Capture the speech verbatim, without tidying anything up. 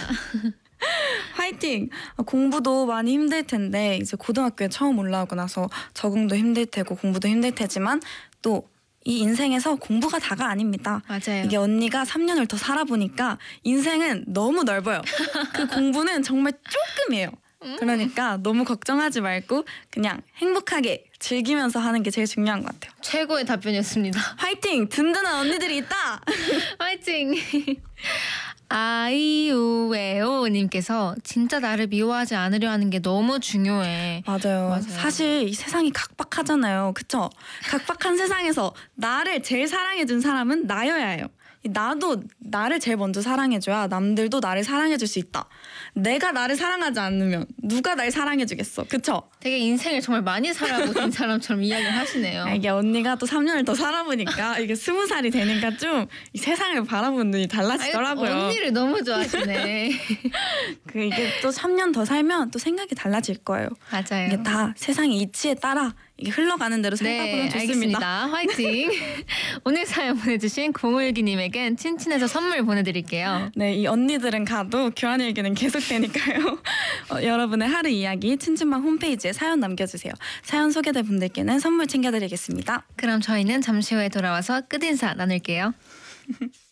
화이팅! 공부도 많이 힘들 텐데 이제 고등학교에 처음 올라오고 나서 적응도 힘들 테고 공부도 힘들 테지만 또 이 인생에서 공부가 다가 아닙니다. 맞아요. 이게 언니가 삼 년을 더 살아보니까 인생은 너무 넓어요. 그 공부는 정말 조금이에요. 그러니까 너무 걱정하지 말고 그냥 행복하게 즐기면서 하는 게 제일 중요한 것 같아요. 최고의 답변이었습니다. 화이팅! 든든한 언니들이 있다! 화이팅! 아이우웨오님께서 진짜 나를 미워하지 않으려 하는 게 너무 중요해. 맞아요. 맞아요. 사실 이 세상이 각박하잖아요. 그쵸? 각박한 세상에서 나를 제일 사랑해준 사람은 나여야 해요. 나도 나를 제일 먼저 사랑해줘야 남들도 나를 사랑해줄 수 있다. 내가 나를 사랑하지 않으면 누가 날 사랑해주겠어. 그쵸? 되게 인생을 정말 많이 살아보신 사람처럼 이야기를 하시네요. 아, 이게 언니가 또 삼 년을 더 살아보니까 이게 스무 살이 되니까 좀 이 세상을 바라보는 눈이 달라지더라고요. 아니, 언니를 너무 좋아하시네. 그 이게 또 삼 년 더 살면 또 생각이 달라질 거예요. 맞아요. 이게 다 세상의 이치에 따라 이게 흘러가는 대로 살다 네, 보면 좋습니다. 알겠습니다. 화이팅! 오늘 사연 보내주신 공일기님에겐 친친에서 선물 보내드릴게요. 네, 이 언니들은 가도 교환일기는 계속되니까요. 어, 여러분의 하루 이야기 친친방 홈페이지에 사연 남겨주세요. 사연 소개될 분들께는 선물 챙겨드리겠습니다. 그럼 저희는 잠시 후에 돌아와서 끝인사 나눌게요.